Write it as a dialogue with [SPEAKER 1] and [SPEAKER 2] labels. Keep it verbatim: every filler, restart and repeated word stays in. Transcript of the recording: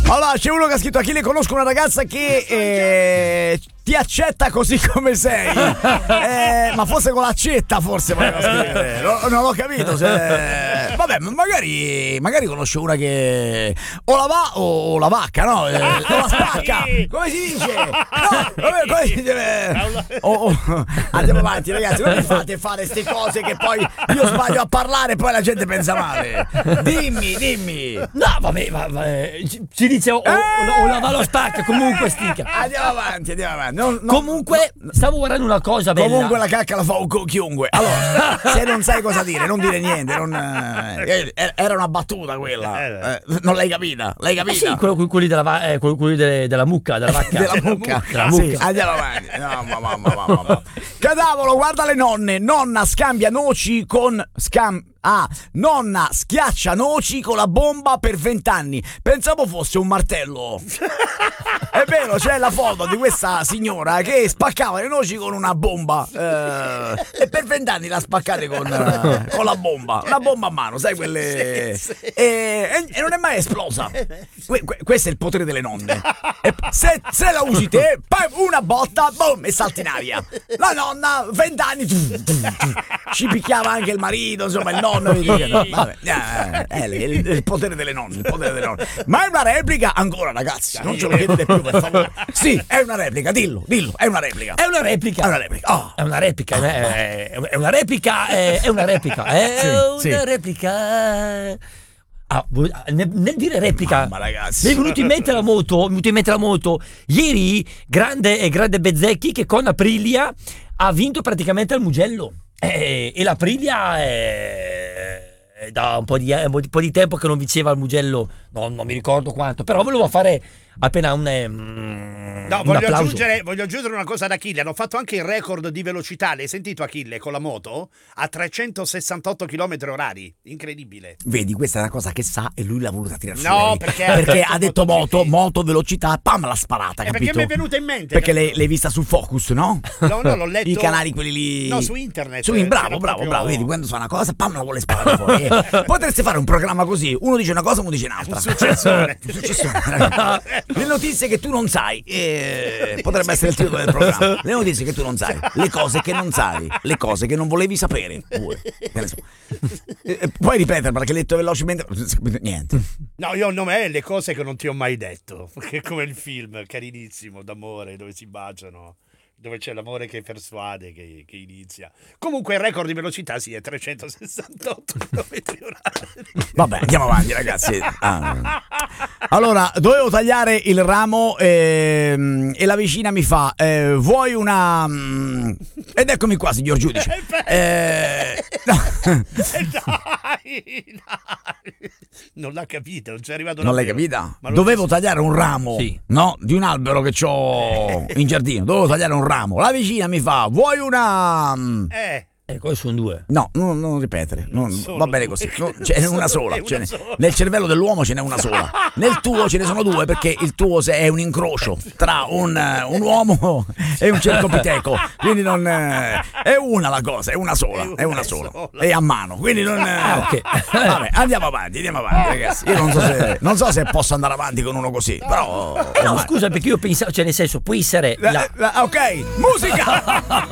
[SPEAKER 1] Allora, c'è uno che ha scritto: Achille, conosco una ragazza che eh, ti accetta così come sei. eh, ma forse con l'accetta, forse voleva scrivere. No, non l'ho capito. Se... Vabbè, magari, magari conosce una che o la va o la vacca, no? Eh, o la spacca. Come si dice? No, vabbè, come si dice? Oh, oh. Andiamo avanti, ragazzi. Non mi fate fare queste cose che poi io sbaglio a parlare e poi la gente pensa male. Dimmi, dimmi.
[SPEAKER 2] No, vabbè, vabbè. Ci dice o, eh! o, o la va o la spacca. Comunque stica.
[SPEAKER 1] Andiamo avanti, andiamo avanti. Non, non,
[SPEAKER 2] comunque no, stavo guardando una cosa bella.
[SPEAKER 1] Comunque la cacca la fa chiunque. Allora, se non sai cosa dire, non dire niente. Non, eh, era una battuta quella. Eh, non l'hai capita? L'hai capita?
[SPEAKER 2] Eh sì, quello, quelli della, eh, quelli delle, della mucca, della vacca.
[SPEAKER 1] della mucca. Della mucca. Sì, andiamo avanti. No, mamma, mamma, mamma. Cadavolo, guarda le nonne. Nonna scambia noci con scam. Ah, nonna schiaccia noci con la bomba per vent'anni. Pensavo fosse un martello. È vero, c'è la foto di questa signora che spaccava le noci con una bomba. Eh, e per vent'anni l'ha spaccate con, uh, con la bomba. Una bomba a mano, sai quelle. Sì, sì. E, e, e non è mai esplosa. Que, que, questo è il potere delle nonne. E se, se la usi te, una botta, boom, e salti in aria. La nonna, vent'anni, ci picchiava anche il marito, insomma, il nonno. Vabbè, eh, eh, il, il potere delle nonne, il potere delle nonne. Ma è una replica ancora, ragazzi. Non ce lo chiedete più, per favore. Sì, è una replica, dillo, dillo, è una replica.
[SPEAKER 2] È una replica.
[SPEAKER 1] È una replica. Oh.
[SPEAKER 2] È una replica, è, è una replica, è, è una replica, è sì, una sì. replica. Ah, nel, nel dire replica,
[SPEAKER 1] mamma, ragazzi,
[SPEAKER 2] mi è venuto in mente la moto, mi è venuto in mente la moto. Ieri, grande grande Bezzecchi che con Aprilia ha vinto praticamente al Mugello. Eh, e l'Aprilia è, è da un po' di, un po' di tempo che non vinceva al Mugello, no, non mi ricordo quanto, però volevo fare appena un, um,
[SPEAKER 3] no,
[SPEAKER 2] un
[SPEAKER 3] voglio
[SPEAKER 2] applauso.
[SPEAKER 3] aggiungere, voglio aggiungere una cosa ad Achille. Hanno fatto anche il record di velocità. L'hai sentito, Achille, con la moto? A trecentosessantotto chilometri orari. Incredibile.
[SPEAKER 1] Vedi, questa è una cosa che sa e lui l'ha voluta tirare
[SPEAKER 3] no,
[SPEAKER 1] fuori.
[SPEAKER 3] Perché,
[SPEAKER 1] perché ha detto moto, moto, velocità, pam, l'ha sparata,
[SPEAKER 3] eh,
[SPEAKER 1] capito?
[SPEAKER 3] Perché mi è venuta in mente.
[SPEAKER 1] Perché l'hai, l'hai vista sul Focus, no?
[SPEAKER 3] No, no, l'ho letto.
[SPEAKER 1] I canali quelli lì.
[SPEAKER 3] No, su internet.
[SPEAKER 1] Su, bravo, bravo, proprio... bravo. Vedi, quando fa una cosa, pam, la vuole sparare fuori. Eh. Potreste fare un programma così. Uno dice una cosa, uno dice un'altra.
[SPEAKER 3] Un successore.
[SPEAKER 1] Un successore. Le notizie che tu non sai, eh, potrebbe essere il titolo del programma. Le notizie che tu non sai, le cose che non sai, le cose che non volevi sapere. Pure. Eh, puoi ripetere perché hai letto velocemente. Niente.
[SPEAKER 3] No, io ho nome le cose che non ti ho mai detto. Che è come il film carinissimo d'amore dove si baciano, dove c'è l'amore che persuade, che, che inizia. Comunque il record di velocità sì è trecentosessantotto chilometri orari.
[SPEAKER 1] Vabbè, andiamo avanti, ragazzi. Ah. Allora, dovevo tagliare il ramo e, e la vicina mi fa eh, vuoi una ed eccomi qua, signor giudice. Eh, no.
[SPEAKER 3] dai, dai. Non l'ha capita, non c'è arrivato.
[SPEAKER 1] Non l'hai capita? Dovevo tagliare un ramo, sì. No, di un albero che c'ho in giardino. Dovevo tagliare un ramo. La vicina mi fa vuoi una
[SPEAKER 3] eh
[SPEAKER 2] Ecco, sono due.
[SPEAKER 1] No, non, non ripetere, non, va bene così. No, ce n'è una sola.
[SPEAKER 3] Una
[SPEAKER 1] ce n'è,
[SPEAKER 3] sola.
[SPEAKER 1] Nel cervello dell'uomo ce n'è una sola. Nel tuo ce ne sono due perché il tuo è un incrocio tra un, un uomo e un cercopiteco. Quindi non è una la cosa, è una sola, è una sola. È a mano. Quindi non.
[SPEAKER 2] Ah, ok.
[SPEAKER 1] Vabbè, andiamo avanti, andiamo avanti, ragazzi. Io non so se non so se posso andare avanti con uno così, però.
[SPEAKER 2] No, scusa, perché io pensavo, cioè nel senso, può essere la...
[SPEAKER 1] Ok, musica!